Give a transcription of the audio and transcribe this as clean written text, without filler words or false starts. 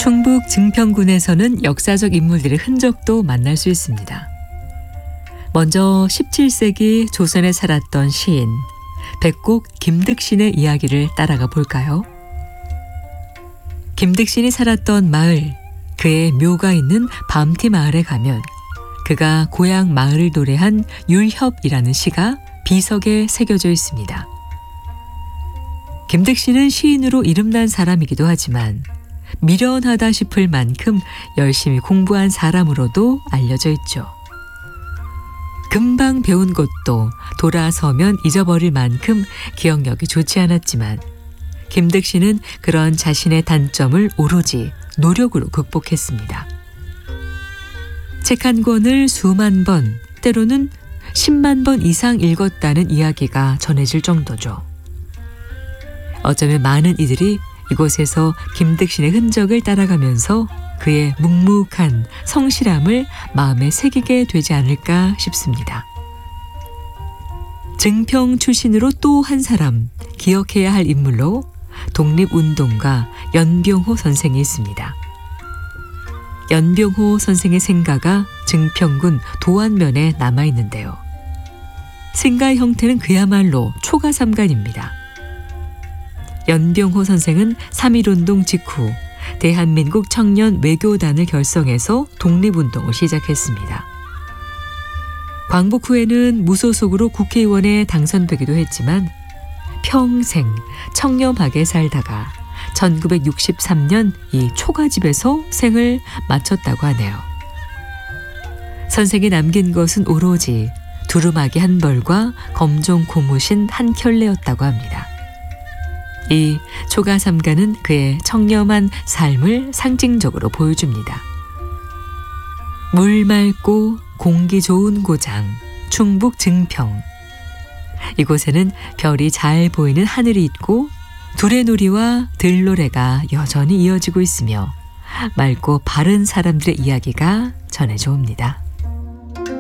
충북 증평군에서는 역사적 인물들의 흔적도 만날 수 있습니다. 먼저 17세기 조선에 살았던 시인 백곡 김득신의 이야기를 따라가 볼까요? 김득신이 살았던 마을, 그의 묘가 있는 밤티 마을에 가면 그가 고향 마을을 노래한 율협이라는 시가 비석에 새겨져 있습니다. 김득신은 시인으로 이름난 사람이기도 하지만 미련하다 싶을 만큼 열심히 공부한 사람으로도 알려져 있죠. 금방 배운 것도 돌아서면 잊어버릴 만큼 기억력이 좋지 않았지만 김득신은 그런 자신의 단점을 오로지 노력으로 극복했습니다. 책 한 권을 수만 번, 때로는 10만 번 이상 읽었다는 이야기가 전해질 정도죠. 어쩌면 많은 이들이 이곳에서 김득신의 흔적을 따라가면서 그의 묵묵한 성실함을 마음에 새기게 되지 않을까 싶습니다. 증평 출신으로 또 한 사람 기억해야 할 인물로 독립운동가 연병호 선생이 있습니다. 연병호 선생의 생가가 증평군 도안면에 남아있는데요. 생가의 형태는 그야말로 초가삼간입니다. 연병호 선생은 3.1운동 직후 대한민국 청년 외교단을 결성해서 독립운동을 시작했습니다. 광복 후에는 무소속으로 국회의원에 당선되기도 했지만 평생 청렴하게 살다가 1963년 이 초가집에서 생을 마쳤다고 하네요. 선생이 남긴 것은 오로지 두루마기 한 벌과 검정 고무신 한 켤레였다고 합니다. 이 초가삼가는 그의 청렴한 삶을 상징적으로 보여줍니다. 물 맑고 공기 좋은 고장, 충북 증평. 이곳에는 별이 잘 보이는 하늘이 있고 두레놀이와 들노래가 여전히 이어지고 있으며 맑고 바른 사람들의 이야기가 전해져 옵니다.